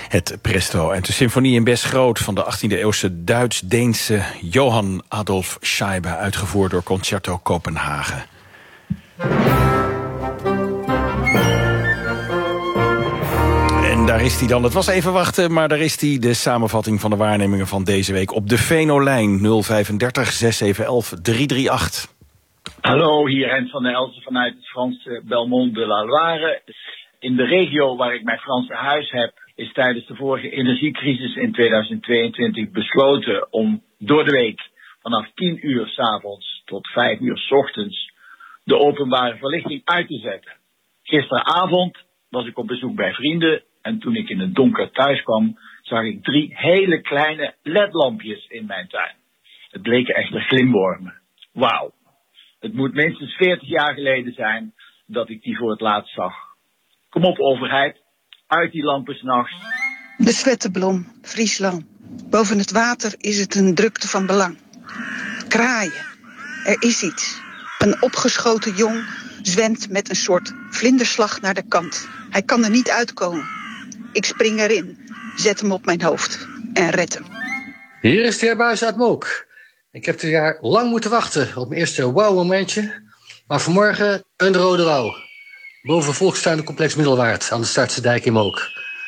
Het Presto en de symfonie in Bes Groot van de 18e-eeuwse Duits-Deense Johann Adolf Scheibe, uitgevoerd door Concerto Kopenhagen. En daar is hij dan. Het was even wachten, maar daar is hij. De samenvatting van de waarnemingen van deze week op de Venolijn 035 6711 338. Hallo, hier Rens van der Elsen vanuit het Franse Belmont de la Loire. In de regio waar ik mijn Franse huis heb, is tijdens de vorige energiecrisis in 2022 besloten om door de week vanaf 10 uur 's avonds tot 5 uur 's ochtends de openbare verlichting uit te zetten. Gisteravond was ik op bezoek bij vrienden en toen ik in het donker thuis kwam, zag ik 3 hele kleine ledlampjes in mijn tuin. Het bleken echter glimwormen. Wauw. Het moet minstens 40 jaar geleden zijn dat ik die voor het laatst zag. Kom op, overheid. Uit die lampen 's nachts. De Svetteblom, Friesland. Boven het water is het een drukte van belang. Kraaien. Er is iets. Een opgeschoten jong zwemt met een soort vlinderslag naar de kant. Hij kan er niet uitkomen. Ik spring erin, zet hem op mijn hoofd en red hem. Hier is de heer Buijs uit Mook. Ik heb dit jaar lang moeten wachten op mijn eerste wauw-momentje. Maar vanmorgen een rode wauw. Boven Volkstuinencomplex Middelwaard aan de Startse Dijk in Mook.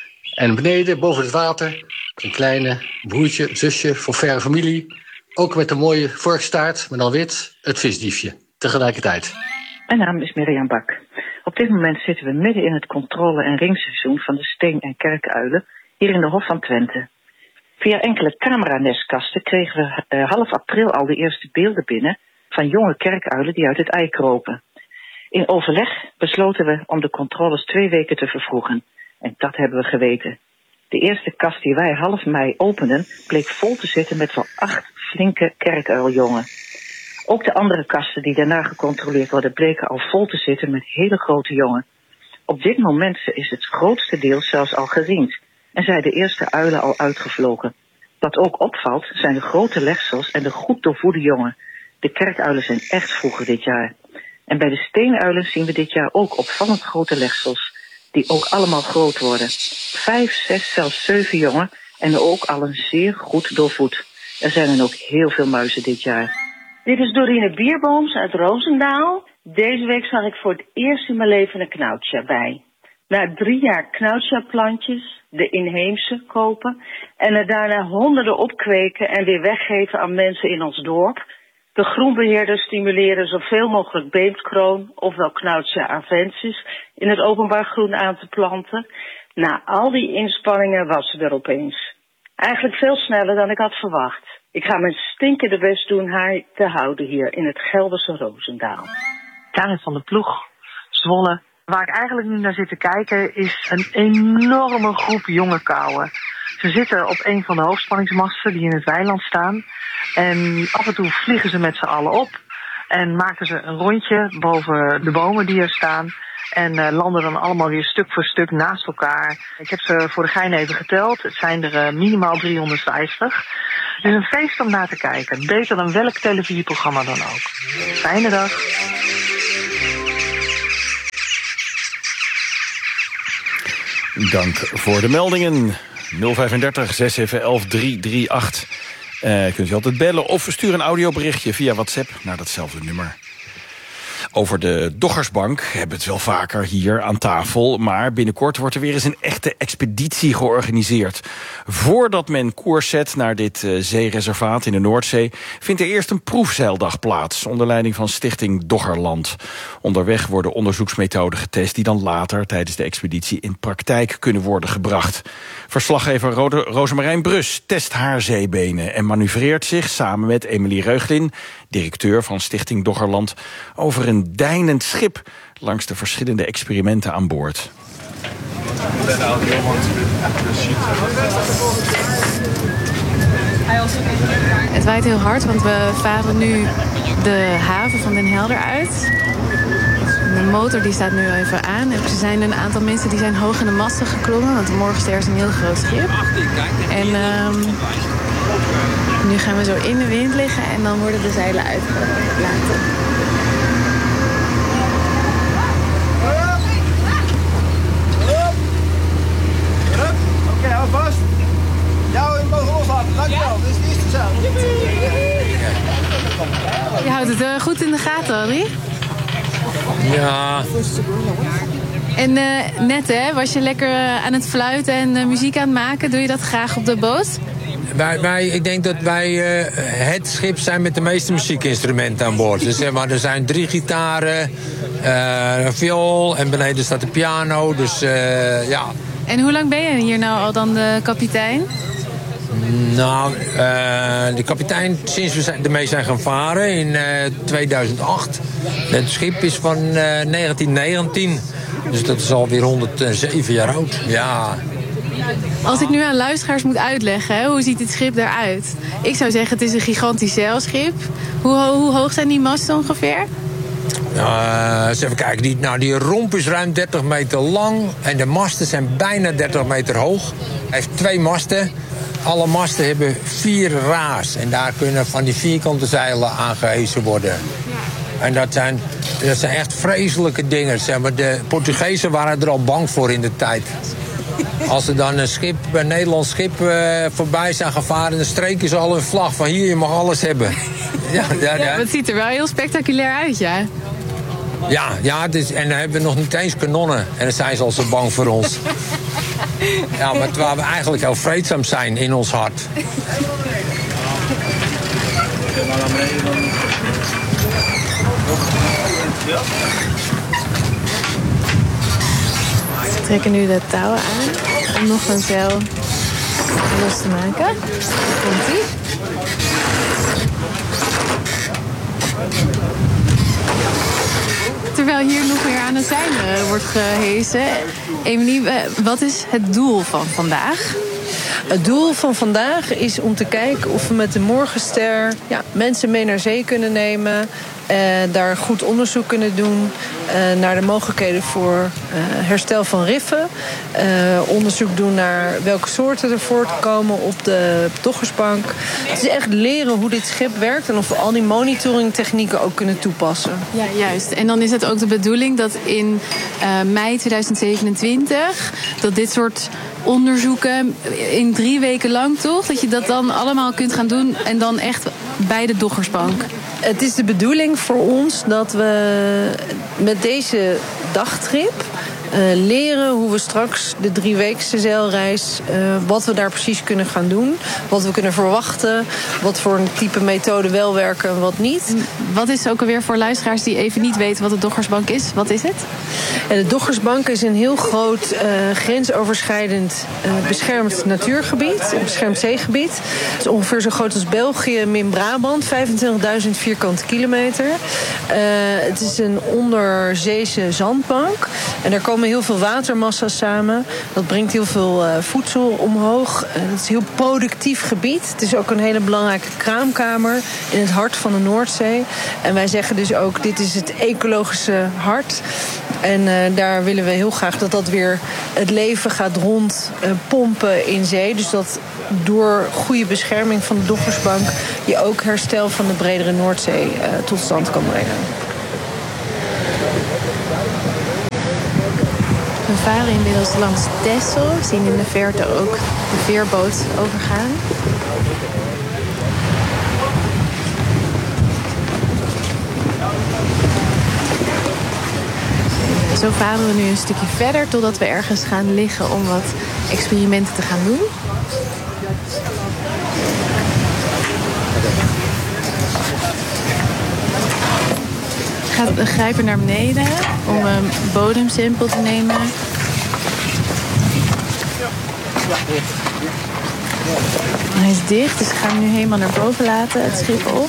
En beneden, boven het water, een kleine broertje, zusje van verre familie. Ook met een mooie vorkstaart, maar dan wit, het visdiefje. Tegelijkertijd. Mijn naam is Mirjam Bak. Op dit moment zitten we midden in het controle- en ringseizoen van de steen- en kerkuilen hier in de Hof van Twente. Via enkele cameranestkasten kregen we half april al de eerste beelden binnen van jonge kerkuilen die uit het ei kropen. In overleg besloten we om de controles 2 weken te vervroegen. En dat hebben we geweten. De eerste kast die wij half mei openden bleek vol te zitten met wel 8 flinke kerkuiljongen. Ook de andere kasten die daarna gecontroleerd worden bleken al vol te zitten met hele grote jongen. Op dit moment is het grootste deel zelfs al geriend en zijn de eerste uilen al uitgevlogen. Wat ook opvalt zijn de grote legsels en de goed doorvoede jongen. De kerkuilen zijn echt vroeger dit jaar. En bij de steenuilen zien we dit jaar ook opvallend grote legsels, die ook allemaal groot worden. 5, 6, zelfs 7 jongen en ook al een zeer goed doorvoed. Er zijn er ook heel veel muizen dit jaar. Dit is Dorine Bierbooms uit Roosendaal. Deze week zag ik voor het eerst in mijn leven een knoutja bij. Na 3 jaar knoutja-plantjes, de inheemse kopen en er daarna honderden opkweken en weer weggeven aan mensen in ons dorp. De groenbeheerders stimuleren zoveel mogelijk beemdkroon, ofwel knoutja arvensis, in het openbaar groen aan te planten. Na al die inspanningen was ze er opeens. Eigenlijk veel sneller dan ik had verwacht. Ik ga mijn stinkende best doen haar te houden hier in het Gelderse Roosendaal. Karin van der Ploeg, Zwolle. Waar ik eigenlijk nu naar zit te kijken is een enorme groep jonge kauwen. Ze zitten op een van de hoogspanningsmasten die in het weiland staan. En af en toe vliegen ze met z'n allen op en maken ze een rondje boven de bomen die er staan. En landen dan allemaal weer stuk voor stuk naast elkaar. Ik heb ze voor de gein even geteld. Het zijn er minimaal 350. Het is een feest om naar te kijken. Beter dan welk televisieprogramma dan ook. Fijne dag. Dank voor de meldingen. 035 6711 338. Kunt u altijd bellen of stuur een audioberichtje via WhatsApp naar datzelfde nummer. Over de Doggersbank hebben we het wel vaker hier aan tafel, maar binnenkort wordt er weer eens een echte expeditie georganiseerd. Voordat men koers zet naar dit zeereservaat in de Noordzee, vindt er eerst een proefzeildag plaats, onder leiding van Stichting Doggerland. Onderweg worden onderzoeksmethoden getest die dan later tijdens de expeditie in praktijk kunnen worden gebracht. Verslaggever Rosemarijn Brus test haar zeebenen en manoeuvreert zich samen met Emilie Reuglin, directeur van Stichting Doggerland, over een deinend schip langs de verschillende experimenten aan boord. Het waait heel hard, want we varen nu de haven van Den Helder uit. De motor die staat nu even aan. Er zijn een aantal mensen die zijn hoog in de masten geklommen, want morgen is een heel groot schip. En nu gaan we zo in de wind liggen en dan worden de zeilen uitgelaten. Oké, hou vast. goed in de gaten, Adrie? Ja. En net, hè, was je lekker aan het fluiten en muziek aan het maken? Doe je dat graag op de boot? Ik denk dat wij het schip zijn met de meeste muziekinstrumenten aan boord. Dus, er zijn 3 gitaren, een viool en beneden staat de piano. Dus ja. En hoe lang ben je hier nou al dan de kapitein? Nou, de kapitein sinds we ermee zijn gaan varen in 2008. Het schip is van 1919. Dus dat is alweer 107 jaar oud. Ja. Als ik nu aan luisteraars moet uitleggen, hè, hoe ziet dit schip eruit? Ik zou zeggen, het is een gigantisch zeilschip. Hoe hoog zijn die masten ongeveer? Eens even kijken. Die romp is ruim 30 meter lang. En de masten zijn bijna 30 meter hoog. Hij heeft 2 masten. Alle masten hebben 4 raas. En daar kunnen van die vierkante zeilen aangehezen worden. En dat zijn echt vreselijke dingen. Zeg maar, de Portugezen waren er al bang voor in de tijd. Als er dan een Nederlands schip voorbij zijn gevaren, dan streken ze al een vlag van hier, je mag alles hebben. Ja, het ziet er wel heel spectaculair uit, ja. Ja, en dan hebben we nog niet eens kanonnen. En dan zijn ze al zo bang voor ons. Ja, maar terwijl we eigenlijk heel vreedzaam zijn in ons hart. We trekken nu de touwen aan om nog een zeil los te maken. Komt-ie. Terwijl hier nog weer aan het zeilen wordt gehesen. Emilie, wat is het doel van vandaag? Het doel van vandaag is om te kijken of we met de Morgenster mensen mee naar zee kunnen nemen. Daar goed onderzoek kunnen doen naar de mogelijkheden voor herstel van riffen. Onderzoek doen naar welke soorten er voortkomen op de Doggersbank. Het is echt leren hoe dit schip werkt en of we al die monitoringtechnieken ook kunnen toepassen. Ja, juist. En dan is het ook de bedoeling dat in mei 2027 dat dit soort onderzoeken in 3 weken lang, toch? Dat je dat dan allemaal kunt gaan doen en dan echt bij de Doggersbank. Het is de bedoeling voor ons dat we met deze dagtrip leren hoe we straks de 3-weekse zeilreis, wat we daar precies kunnen gaan doen, wat we kunnen verwachten, wat voor een type methode wel werken en wat niet. Wat is ook alweer voor luisteraars die even niet weten wat de Doggersbank is? Wat is het? De Doggersbank is een heel groot grensoverschrijdend beschermd natuurgebied, een beschermd zeegebied. Het is ongeveer zo groot als België min Brabant, 25.000 vierkante kilometer. Het is een onderzeese zandbank en daar komen heel veel watermassa's samen. Dat brengt heel veel voedsel omhoog. Het is een heel productief gebied. Het is ook een hele belangrijke kraamkamer in het hart van de Noordzee. En wij zeggen dus ook, dit is het ecologische hart. En daar willen we heel graag dat weer het leven gaat rondpompen in zee. Dus dat door goede bescherming van de Doggersbank je ook herstel van de bredere Noordzee tot stand kan brengen. We varen inmiddels langs Texel. We zien in de verte ook de veerboot overgaan. Zo varen we nu een stukje verder totdat we ergens gaan liggen om wat experimenten te gaan doen. We grijpen naar beneden om een bodemsample te nemen. Hij is dicht, dus ik ga hem nu helemaal naar boven laten, het schip op.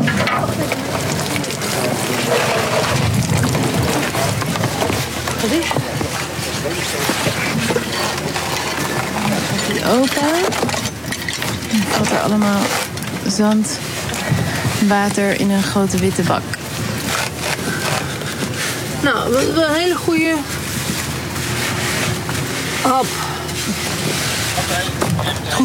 Gaat hij open. Dan valt er allemaal zand, water in een grote witte bak. Nou, we hebben een hele goede hap.